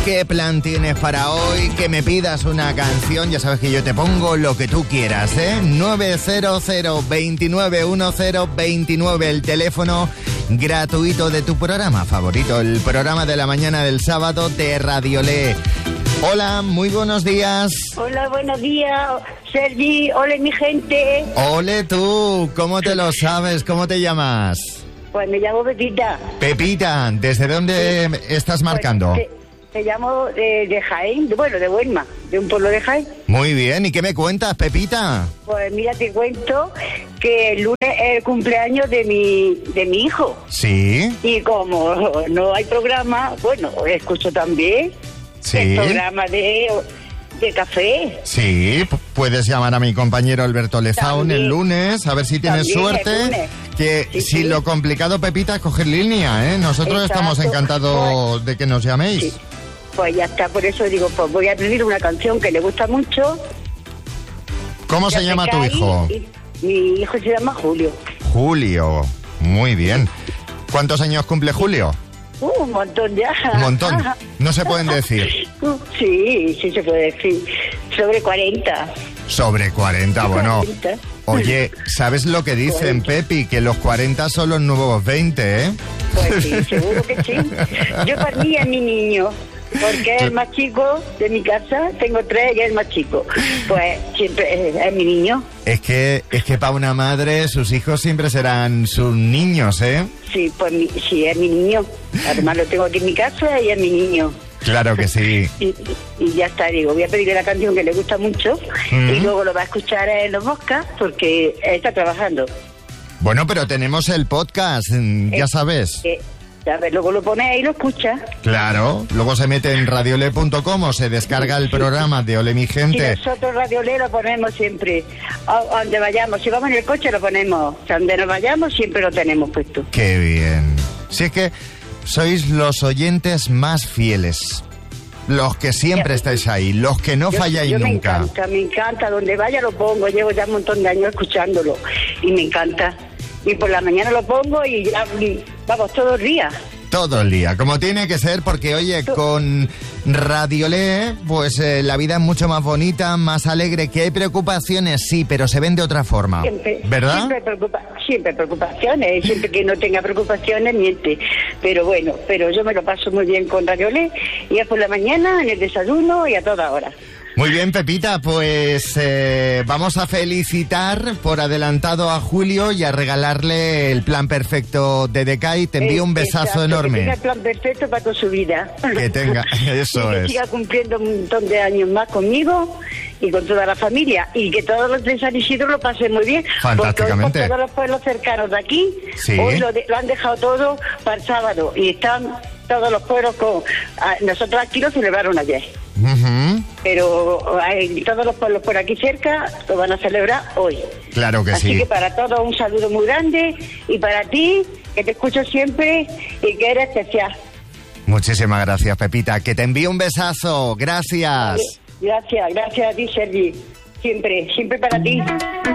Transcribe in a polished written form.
¿Qué plan tienes para hoy? Que me pidas una canción, ya sabes que yo te pongo lo que tú quieras, ¿eh? 900-2910-29, el teléfono gratuito de tu programa favorito, el programa de la mañana del sábado de Radiolé. Hola, muy buenos días. Hola, buenos días, Sergi. Hola, mi gente. Ole tú, ¿cómo te lo sabes? ¿Cómo te llamas? Pues me llamo Pepita. Pepita, ¿desde dónde estás marcando? Pues, te llamo de Jaén, de Huelma, de un pueblo de Jaén. Muy bien, ¿y qué me cuentas, Pepita? Pues mira, te cuento que el lunes es el cumpleaños de mi hijo. Sí. Y como no hay programa, bueno, escucho también el programa de café. Sí, puedes llamar a mi compañero Alberto Lezaun También. el lunes, a ver si tienes suerte. Que Sí, si sí. lo complicado, Pepita, es coger línea, ¿eh? Nosotros Exacto. estamos encantados de que nos llaméis. Sí. Pues ya está, por eso digo, pues voy a pedir una canción que le gusta mucho. ¿Cómo se llama tu hijo? Mi hijo se llama Julio. Julio. Muy bien. ¿Cuántos años cumple Julio? Un montón ya. Un montón. No se pueden decir. Sí se puede decir. Sobre 40. Sobre 40, bueno. 40. Oye, ¿sabes lo que dicen, 40. Pepi? Que los 40 son los nuevos 20, ¿eh? Pues sí, seguro que sí. Yo para mí es mi niño. Porque es el más chico de mi casa, tengo 3 y es el más chico. Pues siempre es mi niño. Es que para una madre sus hijos siempre serán sus niños, ¿eh? Sí, pues sí, es mi niño. Además lo tengo aquí en mi casa y es mi niño. Claro que sí. Y ya está, digo, voy a pedirle la canción que le gusta mucho y luego lo va a escuchar en los podcasts porque está trabajando. Bueno, pero tenemos el podcast, ya sabes. A ver, luego lo pone ahí y lo escucha. Claro, luego se mete en radiole.com o se descarga el programa de Ole mi Y gente. nosotros Radiolé lo ponemos siempre. A donde vayamos, si vamos en el coche lo ponemos. O sea, donde nos vayamos siempre lo tenemos puesto. Qué bien. Si es que sois los oyentes más fieles. Los que siempre estáis ahí, los que no falláis nunca. Me encanta. Donde vaya lo pongo. Llevo ya un montón de años escuchándolo. Y me encanta. Y por la mañana lo pongo y ya, vamos, todo el día. Todo el día, como tiene que ser, porque oye, con Radiolé, pues la vida es mucho más bonita, más alegre, que hay preocupaciones, sí, pero se ven de otra forma, Siempre, ¿verdad? Siempre preocupaciones, siempre que no tenga preocupaciones, miente. Pero bueno, yo me lo paso muy bien con Radiolé, y es por la mañana, en el desayuno y a toda hora. Muy bien, Pepita, pues vamos a felicitar por adelantado a Julio y a regalarle el plan perfecto de Decay. Te envío un besazo Exacto, enorme. Que tenga el plan perfecto para toda su vida. Que tenga, eso y que es. siga cumpliendo un montón de años más conmigo y con toda la familia. Y que todos los de San Isidro lo pasen muy bien. Fantásticamente. Porque hoy por todos los pueblos cercanos de aquí, Sí. hoy lo han dejado todo para el sábado. Y están todos los pueblos con... nosotros aquí lo celebraron ayer. Uh-huh. Pero todos los pueblos por aquí cerca lo van a celebrar hoy. Claro que Así sí. que para todos un saludo muy grande y para ti, que te escucho siempre y que eres especial. Muchísimas gracias, Pepita. Que te envío un besazo. Gracias. Gracias a ti, Sergi. Siempre para ti.